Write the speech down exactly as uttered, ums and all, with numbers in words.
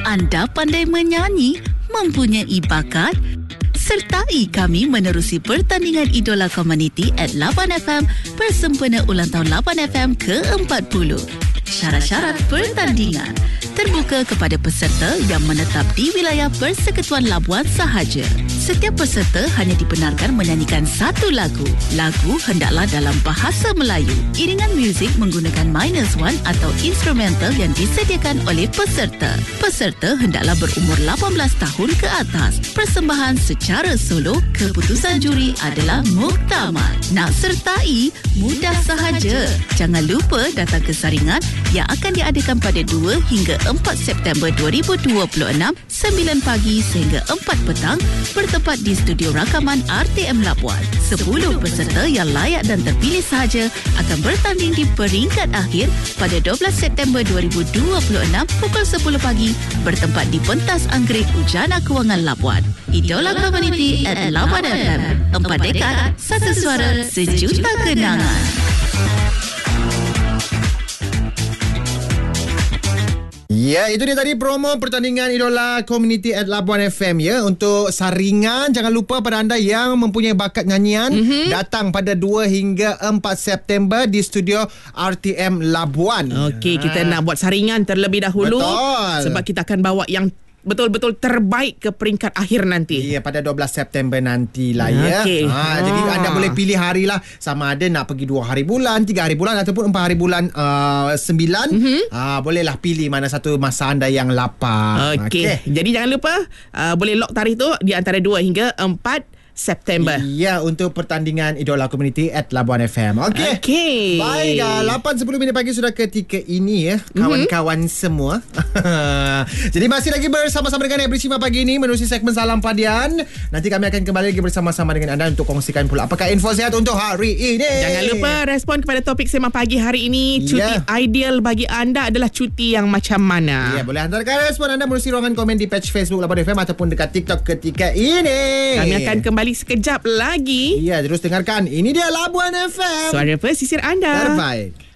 Anda pandai menyanyi, mempunyai bakat? Sertai kami menerusi pertandingan Idola Community at lapan F M bersempena ulang tahun lapan F M ke empat puluh. Syarat-syarat pertandingan terbuka kepada peserta yang menetap di wilayah Persekutuan Labuan sahaja. Setiap peserta hanya dibenarkan menyanyikan satu lagu. Lagu hendaklah dalam bahasa Melayu. Iringan muzik menggunakan minus one atau instrumental yang disediakan oleh peserta. Peserta hendaklah berumur lapan belas tahun ke atas. Persembahan secara solo, keputusan juri adalah muktamad. Nak sertai, mudah sahaja. Jangan lupa datang ke saringan yang akan diadakan pada dua hingga empat September dua ribu dua puluh enam, sembilan pagi sehingga empat petang, bertempat di studio rakaman R T M Labuan. sepuluh peserta yang layak dan terpilih sahaja akan bertanding di peringkat akhir pada dua belas September dua ribu dua puluh enam pukul sepuluh pagi, bertempat di pentas Anggerik Ujana Kewangan Labuan. Idola Community at lapan F M. Empat dekad, satu suara, sejuta kenangan. Ya, itu dia tadi promo pertandingan Idola Community at Labuan F M ya. Untuk saringan, jangan lupa pada anda yang mempunyai bakat nyanyian, mm-hmm. datang pada dua hingga empat September di studio R T M Labuan. Okey, ha. kita nak buat saringan terlebih dahulu. Betul. Sebab kita akan bawa yang betul-betul terbaik ke peringkat akhir nanti. Ya, pada dua belas September nantilah ya. Okay. Ha, oh. Jadi anda boleh pilih hari lah. Sama ada nak pergi dua hari bulan, tiga hari bulan ataupun empat hari bulan uh, sembilan. Mm-hmm. Uh, bolehlah pilih mana satu masa anda yang lapar. Okey. Okay. Jadi jangan lupa uh, boleh lock tarikh tu di antara dua hingga empat September. Ya, untuk pertandingan Idola Community at Labuan F M. Okey. Okay. Baik, lapan sepuluh minit pagi sudah ketika ini ya, kawan-kawan mm-hmm. semua. Jadi masih lagi bersama-sama dengan Ebri Shima pagi ini menerusi segmen Salam Padian. Nanti kami akan kembali lagi bersama-sama dengan anda untuk kongsikan pula apakah info sihat untuk hari ini. Jangan lupa respon kepada topik Sema Pagi hari ini. Cuti yeah. ideal bagi anda adalah cuti yang macam mana? Ya, boleh hantarkan respon anda menerusi ruangan komen di page Facebook Labuan F M ataupun dekat TikTok ketika ini. Kami akan kembali sekejap lagi. Ya, terus dengarkan. Ini dia Labuan F M. Suara pesisir anda. Terbaik.